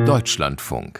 Deutschlandfunk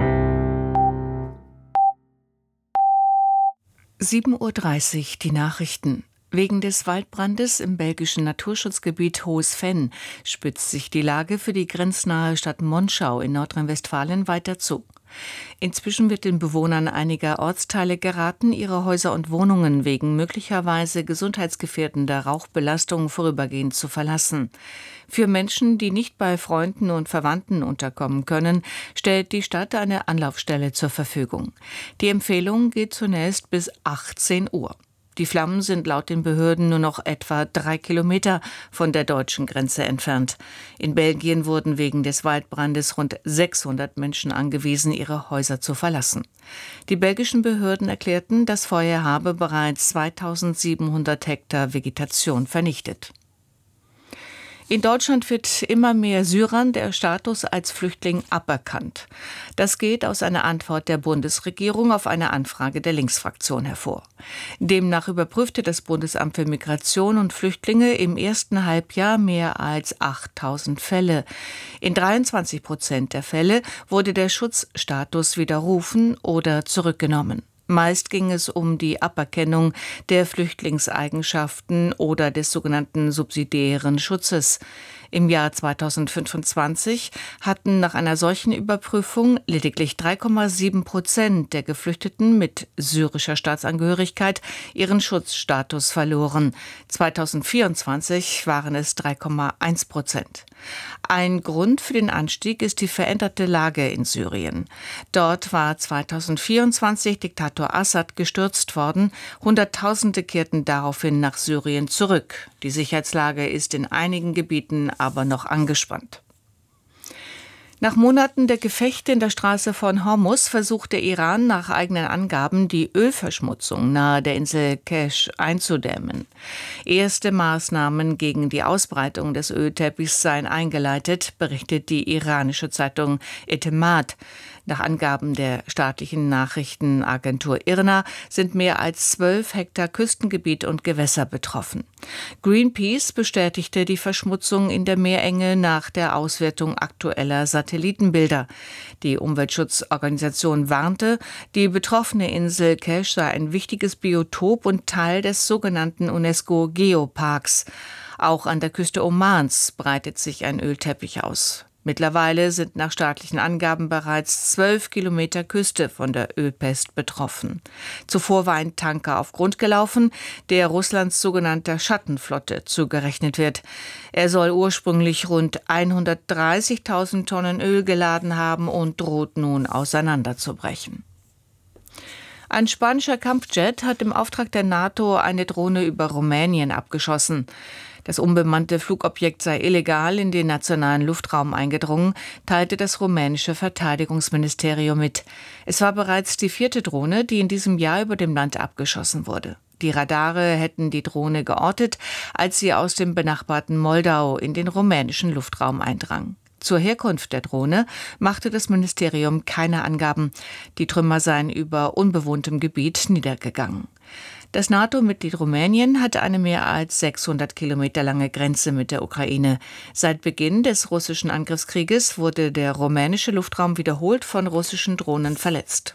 7:30 Uhr die Nachrichten. Wegen des Waldbrandes im belgischen Naturschutzgebiet Hohes Venn spitzt sich die Lage für die grenznahe Stadt Monschau in Nordrhein-Westfalen weiter zu. Inzwischen wird den Bewohnern einiger Ortsteile geraten, ihre Häuser und Wohnungen wegen möglicherweise gesundheitsgefährdender Rauchbelastung vorübergehend zu verlassen. Für Menschen, die nicht bei Freunden und Verwandten unterkommen können, stellt die Stadt eine Anlaufstelle zur Verfügung. Die Empfehlung geht zunächst bis 18 Uhr. Die Flammen sind laut den Behörden nur noch etwa 3 Kilometer von der deutschen Grenze entfernt. In Belgien wurden wegen des Waldbrandes rund 600 Menschen angewiesen, ihre Häuser zu verlassen. Die belgischen Behörden erklärten, das Feuer habe bereits 2700 Hektar Vegetation vernichtet. In Deutschland wird immer mehr Syrern der Status als Flüchtling aberkannt. Das geht aus einer Antwort der Bundesregierung auf eine Anfrage der Linksfraktion hervor. Demnach überprüfte das Bundesamt für Migration und Flüchtlinge im ersten Halbjahr mehr als 8000 Fälle. In 23% der Fälle wurde der Schutzstatus widerrufen oder zurückgenommen. Meist ging es um die Aberkennung der Flüchtlingseigenschaften oder des sogenannten subsidiären Schutzes. Im Jahr 2025 hatten nach einer solchen Überprüfung lediglich 3,7% der Geflüchteten mit syrischer Staatsangehörigkeit ihren Schutzstatus verloren. 2024 waren es 3,1%. Ein Grund für den Anstieg ist die veränderte Lage in Syrien. Dort war 2024 Diktator Assad gestürzt worden. Hunderttausende kehrten daraufhin nach Syrien zurück. Die Sicherheitslage ist in einigen Gebieten aber noch angespannt. Nach Monaten der Gefechte in der Straße von Hormuz versucht der Iran nach eigenen Angaben, die Ölverschmutzung nahe der Insel Kesh einzudämmen. Erste Maßnahmen gegen die Ausbreitung des Ölteppichs seien eingeleitet, berichtet die iranische Zeitung Etemad. Nach Angaben der staatlichen Nachrichtenagentur IRNA sind mehr als 12 Hektar Küstengebiet und Gewässer betroffen. Greenpeace bestätigte die Verschmutzung in der Meerenge nach der Auswertung aktueller Satellitenbilder. Die Umweltschutzorganisation warnte, die betroffene Insel Kesh sei ein wichtiges Biotop und Teil des sogenannten UNESCO-Geoparks. Auch an der Küste Omans breitet sich ein Ölteppich aus. Mittlerweile sind nach staatlichen Angaben bereits 12 Kilometer Küste von der Ölpest betroffen. Zuvor war ein Tanker auf Grund gelaufen, der Russlands sogenannter Schattenflotte zugerechnet wird. Er soll ursprünglich rund 130.000 Tonnen Öl geladen haben und droht nun auseinanderzubrechen. Ein spanischer Kampfjet hat im Auftrag der NATO eine Drohne über Rumänien abgeschossen. Das unbemannte Flugobjekt sei illegal in den nationalen Luftraum eingedrungen, teilte das rumänische Verteidigungsministerium mit. Es war bereits die 4. Drohne, die in diesem Jahr über dem Land abgeschossen wurde. Die Radare hätten die Drohne geortet, als sie aus dem benachbarten Moldau in den rumänischen Luftraum eindrang. Zur Herkunft der Drohne machte das Ministerium keine Angaben. Die Trümmer seien über unbewohntem Gebiet niedergegangen. Das NATO-Mitglied Rumänien hat eine mehr als 600 Kilometer lange Grenze mit der Ukraine. Seit Beginn des russischen Angriffskrieges wurde der rumänische Luftraum wiederholt von russischen Drohnen verletzt.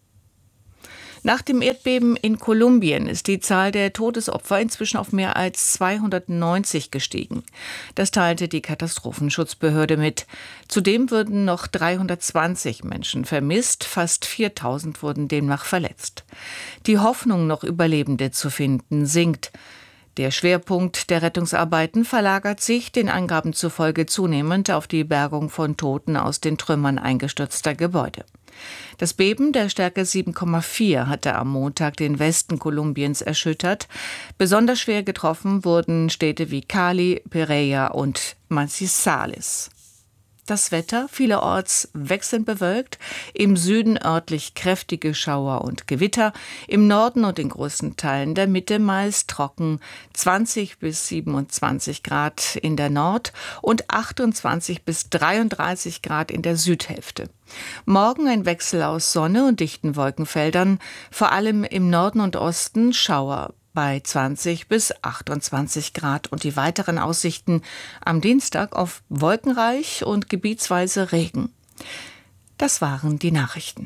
Nach dem Erdbeben in Kolumbien ist die Zahl der Todesopfer inzwischen auf mehr als 290 gestiegen. Das teilte die Katastrophenschutzbehörde mit. Zudem wurden noch 320 Menschen vermisst, fast 4000 wurden demnach verletzt. Die Hoffnung, noch Überlebende zu finden, sinkt. Der Schwerpunkt der Rettungsarbeiten verlagert sich den Angaben zufolge zunehmend auf die Bergung von Toten aus den Trümmern eingestürzter Gebäude. Das Beben der Stärke 7,4 hatte am Montag den Westen Kolumbiens erschüttert. Besonders schwer getroffen wurden Städte wie Cali, Pereira und Manizales. Das Wetter vielerorts wechselnd bewölkt, im Süden örtlich kräftige Schauer und Gewitter, im Norden und in großen Teilen der Mitte meist trocken, 20 bis 27 Grad in der Nord- und 28 bis 33 Grad in der Südhälfte. Morgen ein Wechsel aus Sonne und dichten Wolkenfeldern, vor allem im Norden und Osten Schauer bei 20 bis 28 Grad und die weiteren Aussichten am Dienstag auf wolkenreich und gebietsweise Regen. Das waren die Nachrichten.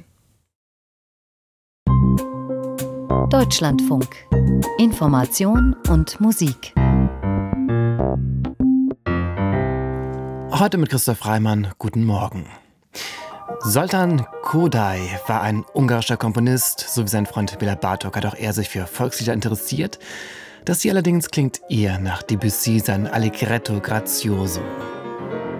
Deutschlandfunk. Information und Musik. Heute mit Christoph Reimann. Guten Morgen. Zoltán Kodály war ein ungarischer Komponist, so wie sein Freund Béla Bartók hat auch er sich für Volkslieder interessiert. Das hier allerdings klingt eher nach Debussy, sein Allegretto Grazioso.